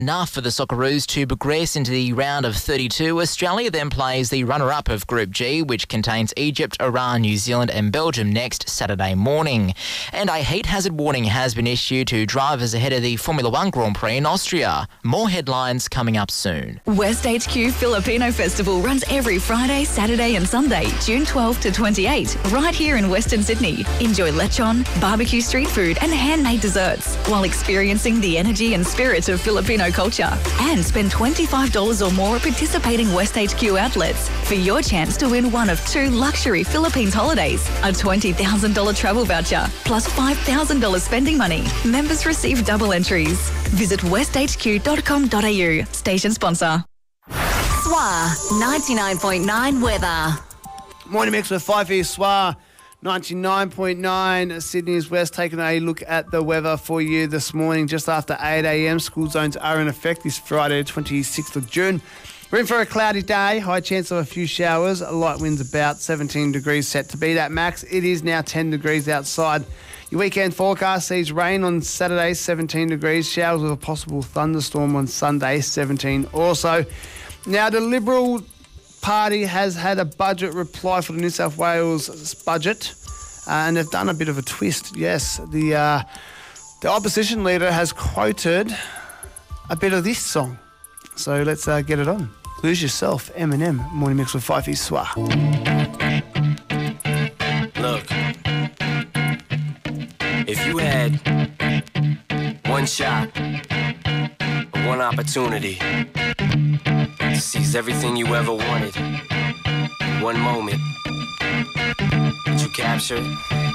Enough for the Socceroos to progress into the round of 32. Australia then plays the runner-up of Group G, which contains Egypt, Iran, New Zealand and Belgium next Saturday morning. And a heat hazard warning has been issued to drivers ahead of the Formula One Grand Prix in Austria. More headlines coming up soon. West HQ Filipino Festival runs every Friday, Saturday and Sunday, June 12 to 28, right here in Western Sydney. Enjoy lechon, barbecue street food and handmade desserts while experiencing the energy and spirit of Filipino culture, and spend $25 or more at participating West HQ outlets for your chance to win one of 2 luxury Philippines holidays, a $20,000 travel voucher, plus $5,000 spending money. Members receive double entries. Visit westhq.com.au. Station sponsor. SWA 99.9 weather. Morning mix with 5 here, SWA 99.9. Sydney's West taking a look at the weather for you this morning. Just after 8 a.m, school zones are in effect this Friday, 26th of June. We're in for a cloudy day, high chance of a few showers, light winds about 17 degrees set to be that max. It is now 10 degrees outside. Your weekend forecast sees rain on Saturday, 17 degrees, showers with a possible thunderstorm on Sunday, 17 also. Now, the Liberal Party has had a budget reply for the New South Wales budget, and they've done a bit of a twist. Yes, the opposition leader has quoted a bit of this song. So let's get it on. Lose Yourself, Eminem, Morning Mix with 5 SWA. Look, if you had one shot, one opportunity to seize everything you ever wanted, one moment that you captured